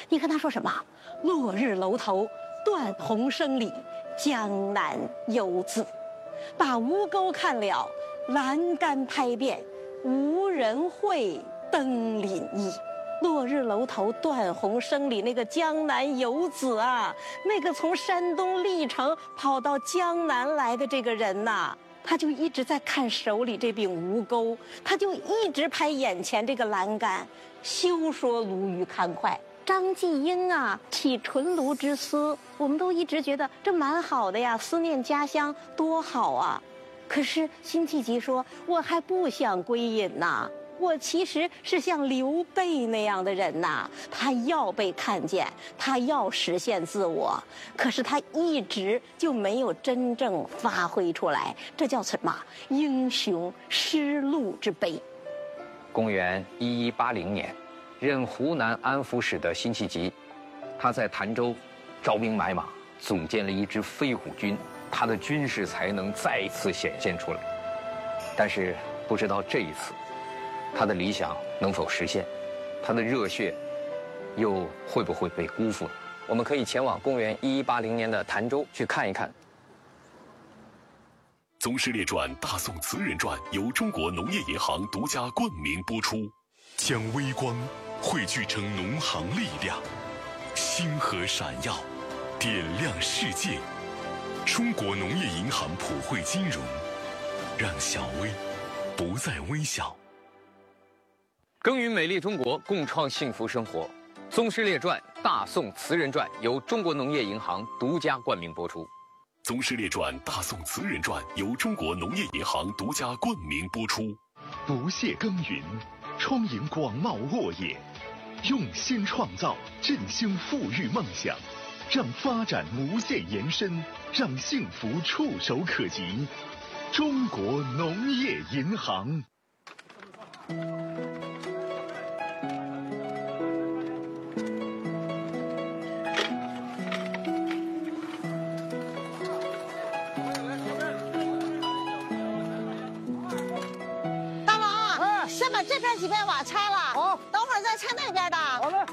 你看他说什么？落日楼头断鸿声里，江南游子。把吴钩看了，栏杆拍遍，无人会登临意。落日楼头断鸿声里，那个江南游子啊，那个从山东历城跑到江南来的这个人呐，他就一直在看手里这柄吴钩，他就一直拍眼前这个栏杆，休说鲈鱼看快。张继英啊，起纯卢之思，我们都一直觉得这蛮好的呀，思念家乡多好啊。可是辛弃疾说，我还不想归隐呐，我其实是像刘备那样的人呐，他要被看见，他要实现自我，可是他一直就没有真正发挥出来，这叫什么？英雄失路之悲。 公元1180年，任湖南安抚使的辛弃疾，他在潭州招兵买马，组建了一支飞虎军，他的军事才能再一次显现出来。但是不知道这一次，他的理想能否实现，他的热血又会不会被辜负呢？我们可以前往公元1180年的潭州去看一看。 《宗师列传·大宋词人传》由中国农业银行独家冠名播出，将微光汇聚成农行力量，星河闪耀，点亮世界。中国农业银行普惠金融，让小微不再微小。 耕耘美丽中国，共创幸福生活。《宗师列传·大宋词人传》由中国农业银行独家冠名播出。《 宗师列传·大宋词人传》由中国农业银行独家冠名播出。 不懈耕耘，充盈广袤沃野，用心创造，振兴富裕梦想，让发展无限延伸，让幸福触手可及。中国农业银行。 这边几片瓦拆了，好，等会儿再拆那边的。好嘞。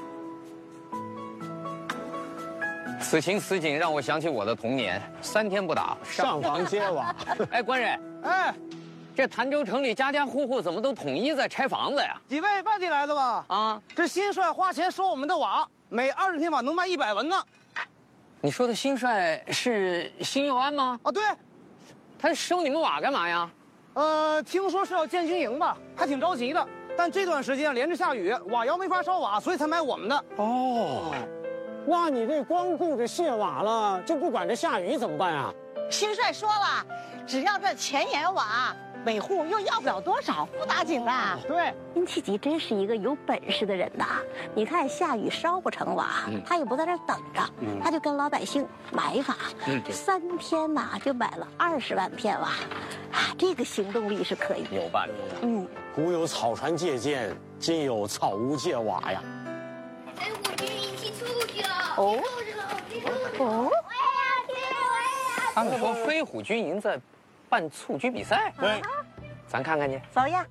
此情此景让我想起我的童年，3天不打上房揭瓦。 哎，官人， 哎， 这潭州城里家家户户怎么都统一在拆房子呀？ 几位外地来的吧？ 啊， 这新帅花钱收我们的瓦，每20天瓦能卖100文呢。 你说的新帅是辛佑安吗？ 啊，对。 他收你们瓦干嘛呀？ 听说是要建军营吧，还挺着急的。但这段时间连着下雨，瓦窑没法烧瓦，所以才买我们的。 哦，哇，你这光顾着卸瓦了，就不管这下雨怎么办啊？ 新帅说了，只要这前沿瓦，每户又要不了多少，不打紧的。 对， 辛弃疾真是一个有本事的人呐！你看下雨烧不成瓦，他也不在这等着，他就跟老百姓买瓦。3天呐就买了20万片瓦，这个行动力是可以有办法。 古有草船借箭，今有草屋借瓦呀。 飞虎军营踢出去了！ 哦哦， 我也要踢，我也要踢。 他们说飞虎军营在办蹴鞠比赛， 对， 咱看看去。 走呀！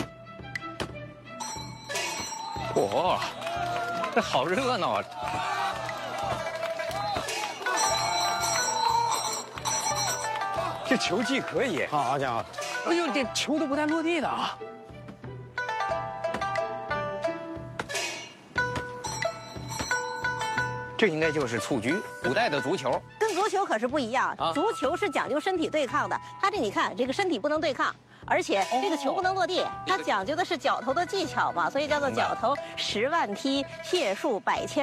嚯，这好热闹啊！这球技可以， 好家伙！ 哎呦，这球都不带落地的啊！这应该就是蹴鞠，古代的足球。 跟足球可是不一样，足球是讲究身体对抗的，他这你看这个身体不能对抗，而且这个球不能落地，它讲究的是脚头的技巧嘛，所以叫做脚头10万踢，解数100千。